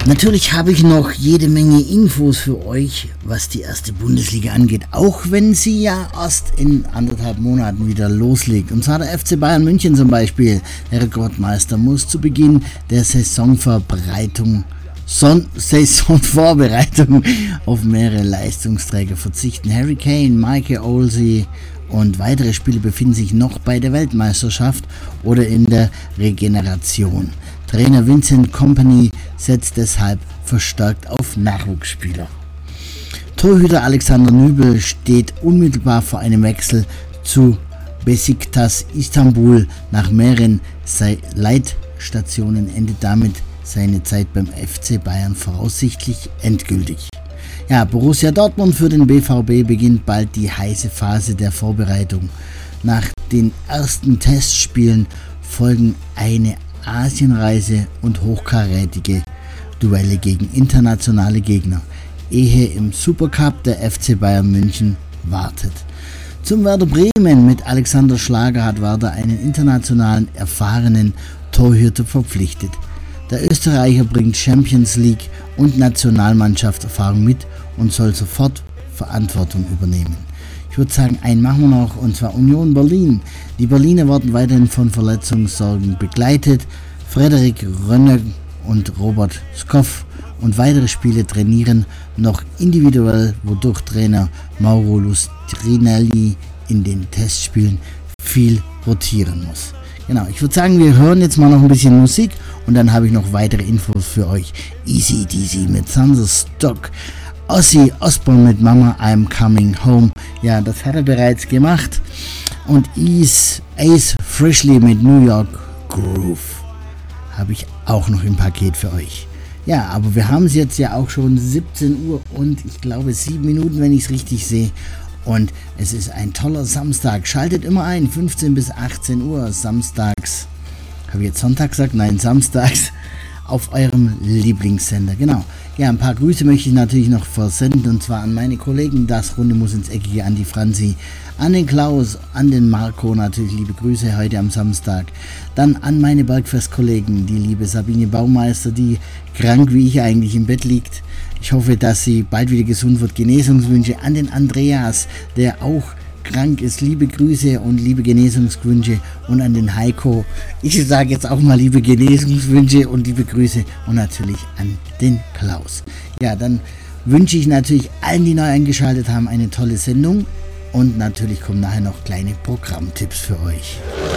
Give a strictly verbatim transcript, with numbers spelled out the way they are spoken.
Natürlich habe ich noch jede Menge Infos für euch, was die erste Bundesliga angeht, auch wenn sie ja erst in anderthalb Monaten wieder loslegt. Und zwar der F C Bayern München zum Beispiel. Der Rekordmeister muss zu Beginn der Saisonverbreitung, Son- Saisonvorbereitung auf mehrere Leistungsträger verzichten. Harry Kane, Michael Olsey und weitere Spiele befinden sich noch bei der Weltmeisterschaft oder in der Regeneration. Trainer Vincent Kompany setzt deshalb verstärkt auf Nachwuchsspieler. Torhüter Alexander Nübel steht unmittelbar vor einem Wechsel zu Besiktas Istanbul. Nach mehreren Leitstationen endet damit seine Zeit beim F C Bayern voraussichtlich endgültig. Ja, Borussia Dortmund für den B V B beginnt bald die heiße Phase der Vorbereitung. Nach den ersten Testspielen folgen eine Asienreise und hochkarätige Duelle gegen internationale Gegner, ehe im Supercup der F C Bayern München wartet. Zum Werder Bremen mit Alexander Schlager hat Werder einen internationalen erfahrenen Torhüter verpflichtet. Der Österreicher bringt Champions League und Nationalmannschaftserfahrung mit und soll sofort Verantwortung übernehmen. Ich würde sagen, einen machen wir noch, und zwar Union Berlin. Die Berliner werden weiterhin von Verletzungssorgen begleitet. Frederik Rönne und Robert Skoff und weitere Spieler trainieren noch individuell, wodurch Trainer Mauro Lustrinelli in den Testspielen viel rotieren muss. Genau, ich würde sagen, wir hören jetzt mal noch ein bisschen Musik und dann habe ich noch weitere Infos für euch. Easy Deasy mit Thunderstruck. Ozzy Osbourne mit Mama I'm Coming Home. Ja, das hat er bereits gemacht. Und Ace, Ace Frehley mit New York Groove habe ich auch noch im Paket für euch. Ja, aber wir haben es jetzt ja auch schon siebzehn Uhr und ich glaube sieben Minuten, wenn ich es richtig sehe. Und es ist ein toller Samstag. Schaltet immer ein, fünfzehn bis achtzehn Uhr samstags. Habe ich jetzt Sonntag gesagt? Nein, samstags auf eurem Lieblingssender. Genau. Ja, ein paar Grüße möchte ich natürlich noch versenden, und zwar an meine Kollegen, das Runde muss ins Eckige, an die Franzi, an den Klaus, an den Marco, natürlich liebe Grüße heute am Samstag. Dann an meine Bergfest-Kollegen, die liebe Sabine Baumeister, die krank wie ich eigentlich im Bett liegt. Ich hoffe, dass sie bald wieder gesund wird. Genesungswünsche an den Andreas, der auch krank ist. Liebe Grüße und liebe Genesungswünsche, und an den Heiko. Ich sage jetzt auch mal liebe Genesungswünsche und liebe Grüße, und natürlich an den Klaus. Ja, dann wünsche ich natürlich allen, die neu eingeschaltet haben, eine tolle Sendung, und natürlich kommen nachher noch kleine Programmtipps für euch.